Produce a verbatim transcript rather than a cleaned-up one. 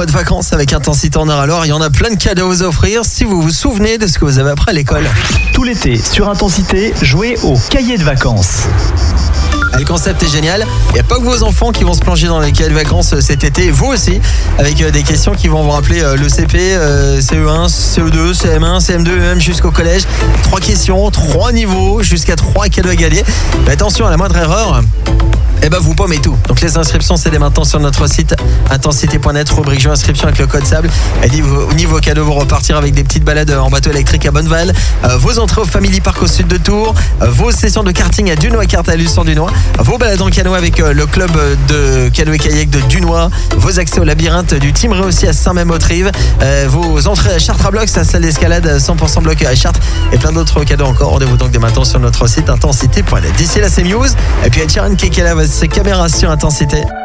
mois de vacances avec Intensité en Eure-et-Loir. Il y en a plein de cadeaux à vous offrir si vous vous souvenez de ce que vous avez appris à l'école. Tout l'été, sur Intensité, jouez au cahier de vacances. Le concept est génial. Il n'y a pas que vos enfants qui vont se plonger dans les cahiers de vacances cet été, vous aussi, avec des questions qui vont vous rappeler le C P, C E un, C E deux, C M un, C M deux, même jusqu'au collège. Trois questions, trois niveaux, jusqu'à trois cadeaux à gagner. Mais attention, à la moindre erreur, eh ben vous paumez tout. Donc les inscriptions, c'est dès maintenant sur notre site intensité point net, rubrique jeu inscription avec le code SABLE. Et niveau, niveau cadeau, vous repartir avec des petites balades en bateau électrique à Bonneval, euh, vos entrées au Family Park au sud de Tours, euh, vos sessions de karting à Dunois Kart à Luçon-Dunois, vos balades en canot avec euh, le club de canoë kayak de Dunois, vos accès au labyrinthe du Timeré aussi à Saint-Même-aux-Trives, euh, vos entrées à Chartres à Blocs, à salle d'escalade cent pour cent bloc à Chartres et plein d'autres cadeaux encore. Rendez-vous donc dès maintenant sur notre site intensité point net. D'ici là, c'est Muse et puis Ed Sheeran qui est là, c'est Caméra sur Intensité.